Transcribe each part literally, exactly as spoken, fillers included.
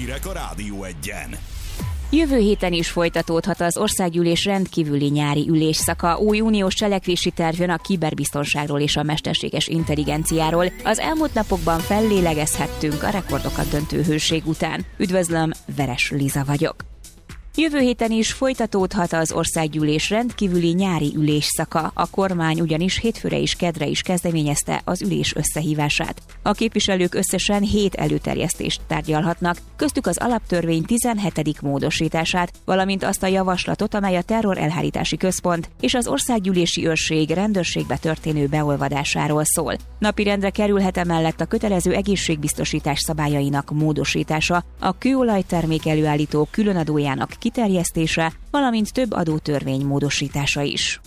Hírek a Rádió Egyen. Jövő héten is folytatódhat az országgyűlés rendkívüli nyári ülésszaka. Új uniós cselekvési terv jön a kiberbiztonságról és a mesterséges intelligenciáról. Az elmúlt napokban fellélegezhettünk a rekordokat döntő hőség után. Üdvözlöm, Veres Liza vagyok. Jövő héten is folytatódhat az országgyűlés rendkívüli nyári ülésszaka. A kormány ugyanis hétfőre és kedre is kezdeményezte az ülés összehívását. A képviselők összesen hét előterjesztést tárgyalhatnak, köztük az alaptörvény tizenhetedik módosítását, valamint azt a javaslatot, amely a terrorelhárítási központ és az országgyűlési őrség rendőrségbe történő beolvadásáról szól. Napirendre kerülhet emellett a kötelező egészségbiztosítás szabályainak módosítása, a kőolajtermék előállító különadójának kiterjesztése, valamint több adótörvény módosítása is.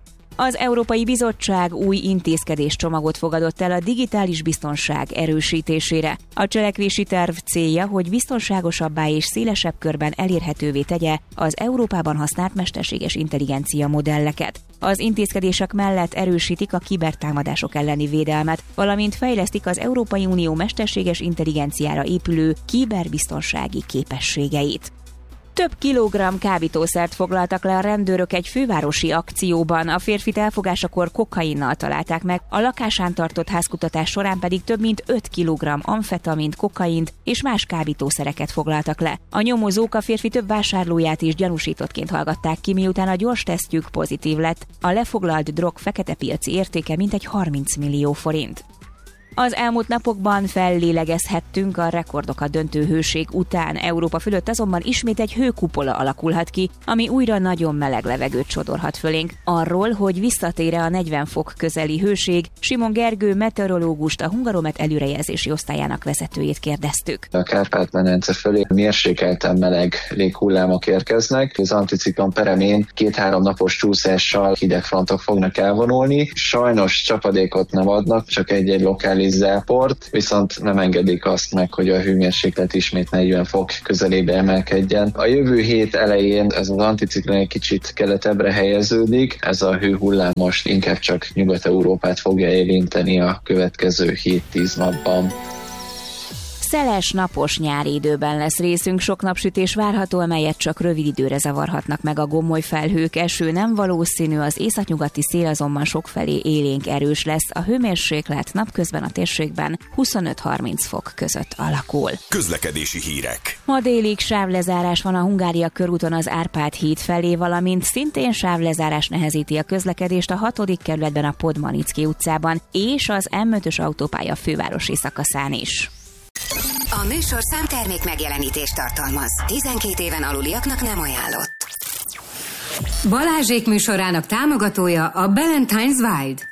Az Európai Bizottság új intézkedéscsomagot fogadott el a digitális biztonság erősítésére. A cselekvési terv célja, hogy biztonságosabbá és szélesebb körben elérhetővé tegye az Európában használt mesterséges intelligencia modelleket. Az intézkedések mellett erősítik a kibertámadások elleni védelmet, valamint fejlesztik az Európai Unió mesterséges intelligenciára épülő kiberbiztonsági képességeit. Több kilogramm kábítószert foglaltak le a rendőrök egy fővárosi akcióban, a férfit elfogásakor kokainnal találták meg, a lakásán tartott házkutatás során pedig több mint öt kilogramm amfetamint, kokaint és más kábítószereket foglaltak le. A nyomozók a férfi több vásárlóját is gyanúsítottként hallgatták ki, miután a gyors tesztjük pozitív lett. A lefoglalt drog fekete piaci értéke mintegy harminc millió forint. Az elmúlt napokban fellélegezhettünk a rekordokat döntő hőség után, Európa fölött azonban ismét egy hőkupola alakulhat ki, ami újra nagyon meleg levegőt sodorhat fölénk. Arról, hogy visszatér-e a negyven fok közeli hőség, Simon Gergő meteorológust, a Hungaromet előrejelzési osztályának vezetőjét kérdeztük. A Kárpát-medence fölé mérsékelten meleg léghullámok érkeznek. Az anticiklon peremén két-három napos csúszással hideg frontok fognak elvonulni. Sajnos csapadékot nem adnak, csak egy-egy lokális záport, viszont nem engedik azt meg, hogy a hőmérséklet ismét negyven fok közelébe emelkedjen. A jövő hét elején ez az anticiklon egy kicsit keletebbre helyeződik, ez a hőhullám most inkább csak Nyugat-Európát fogja érinteni a következő hét-tíz napban. Szeles, napos nyári időben lesz részünk, sok napsütés várható, amelyet csak rövid időre zavarhatnak meg a gomoly felhők. Eső nem valószínű, az északnyugati szél azonban sokfelé élénk erős lesz. A hőmérséklet napközben a térségben huszonöt-harminc fok között alakul. Közlekedési hírek. Ma délig sávlezárás van a Hungária körúton az Árpád híd felé, valamint szintén sávlezárás nehezíti a közlekedést a hatodik kerületben a Podmanicki utcában és az M ötös autópálya fővárosi szakaszán is. A műsor számtermék megjelenítést tartalmaz. tizenkét éven aluliaknak nem ajánlott. Balázsék műsorának támogatója a Ballantine's Wild.